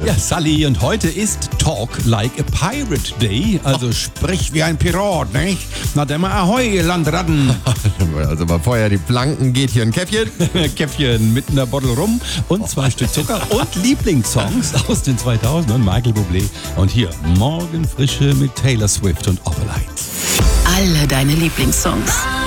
Ja, Sally, und heute ist Talk Like a Pirate Day, also sprich wie ein Pirat, nicht? Na dann mal Ahoi, Landratten. Also bevor ja die Planken geht, hier ein Käffchen. Käffchen mit einer Bottle Rum und 2 Stück Zucker und Lieblingssongs aus den 2000ern, Michael Bublé. Und hier Morgenfrische mit Taylor Swift und Opalite. Alle deine Lieblingssongs.